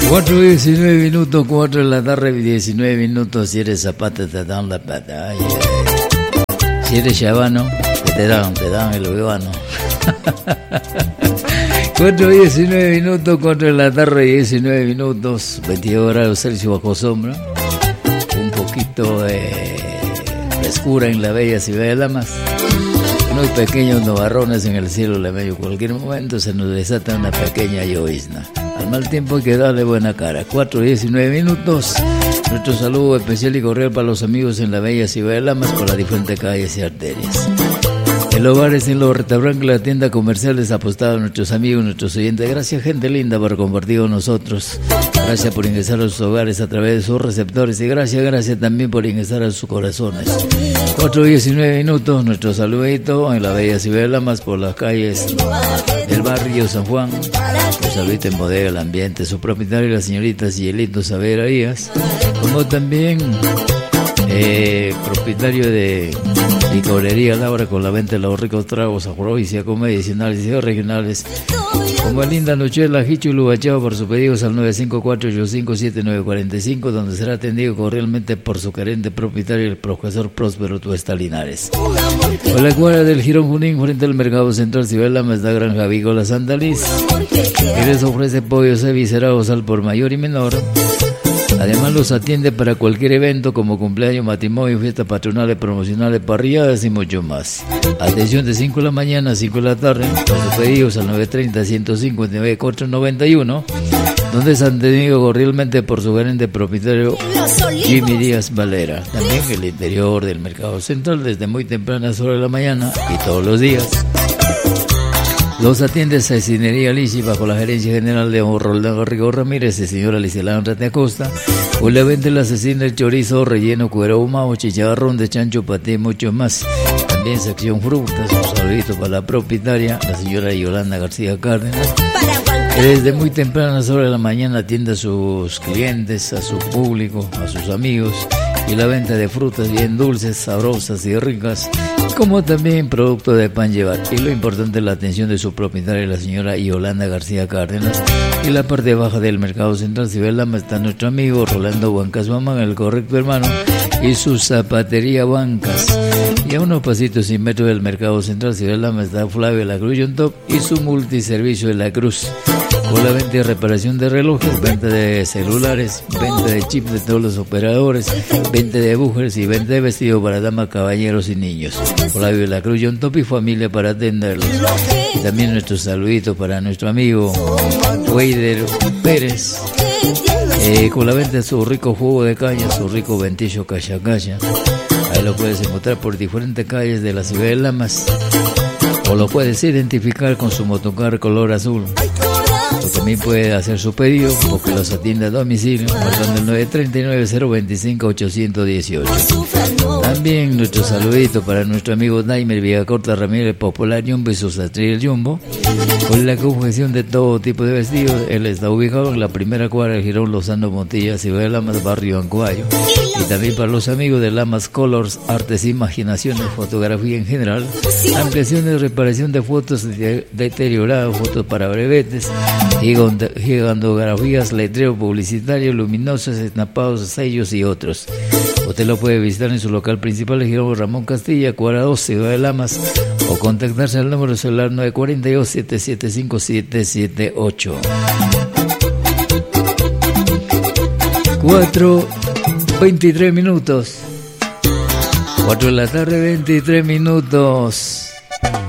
4:19, 4 de la tarde, 19 minutos. Si eres Zapata, te dan la pata. Si eres Chabano, te dan el huevano. 4:19, 4 de la tarde, 19 minutos, 22 grados Celsius bajo sombra. Un poquito de frescura en la bella ciudad de Lamas. Unos pequeños nubarrones en el cielo le medio. Cualquier momento se nos desata una pequeña llovizna. Al mal tiempo hay que darle buena cara. 4:19. Nuestro saludo especial y cordial para los amigos en la bella ciudad de Lamas por las diferentes calles y arterias. En los bares, en los restaurantes, la tienda comercial les apostado a nuestros amigos, nuestros oyentes. Gracias, gente linda, por compartir con nosotros. Gracias por ingresar a sus hogares a través de sus receptores. Y gracias también por ingresar a sus corazones. 4:19, nuestro saludito en la bella ciudad de Lamas por las calles del barrio San Juan. Un saludito en Bodega El Ambiente, su propietario, la señorita Cielito Savera Díaz, como también propietario de licorería Laura, con la venta de los ricos tragos afrodisíacos medicinales y regionales, como Linda Nochela Hichu Lubachao, por sus pedidos al 954-857945, donde será atendido cordialmente por su querente propietario, el profesor Próspero Tuesta Linares. Por la cuadra del Girón Junín, frente al Mercado Central Ciudad de Lamas, la Granja Vícola Santa Liz, que les ofrece pollos eviscerados al por mayor y menor. Además los atiende para cualquier evento como cumpleaños, matrimonio, fiestas patronales, promocionales, parrilladas y mucho más. Atención de 5 de la mañana a 5 de la tarde, con sus pedidos al 930-159-491, donde se han tenido cordialmente por su gerente propietario Jimmy Díaz Valera. También el interior del Mercado Central desde muy tempranas horas de la mañana y todos los días. Los atiende Cecinería Lisi bajo la gerencia general de don Roldán Garrigo Ramírez y señora Licelandra de Acosta. Hoy le vende la cecina, el chorizo, relleno, cuero ahumado, chicharrón de chancho, paté y mucho más. También sección frutas. Un saludito para la propietaria, la señora Yolanda García Cárdenas, que desde muy tempranas horas de la mañana atiende a sus clientes, a su público, a sus amigos, y la venta de frutas bien dulces, sabrosas y ricas, como también producto de pan llevar. Y lo importante es la atención de su propietaria, la señora Yolanda García Cárdenas. Y la parte baja del Mercado Central Ciudad de Lamas está nuestro amigo Rolando Bancas Mamán, el correcto hermano, y su zapatería Bancas. Y a unos pasitos y metros del Mercado Central Ciudad de Lamas está Flavio La Cruz John Top y su multiservicio de La Cruz, con la venta y reparación de relojes, venta de celulares, venta de chips de todos los operadores, venta de bújeres y venta de vestidos para damas, caballeros y niños. Flavio La Cruz John Top y familia para atenderlos. Y también nuestro saludito para nuestro amigo Weider Pérez, con la venta de su rico jugo de caña, su rico ventillo cachacaya. Ahí lo puedes encontrar por diferentes calles de la ciudad de Lamas, o lo puedes identificar con su motocar color azul. O también puede hacer su pedido porque los atiende a domicilio marcando el 939-025-818. También nuestro saludito para nuestro amigo Naimer Villacorta Ramírez, Popular Jumbo y su sastrería Jumbo, con la confección de todo tipo de vestidos. Él está ubicado en la primera cuadra del Girón Lozano Montilla, Ciudad de Lamas, barrio Ancuayo. Y también para los amigos de Lamas Colors, Artes e Imaginaciones, fotografía en general, ampliaciones, reparación de fotos deterioradas, fotos para brevetes, gigantografías, letrero publicitario, luminosos, esnapados, sellos y otros. Usted lo puede visitar en su local principal, el Girón Ramón Castilla, cuadra 12, Ciudad de Lamas, o contactarse al número celular 942-775-778. 4:23. 4 de la tarde, 23 minutos.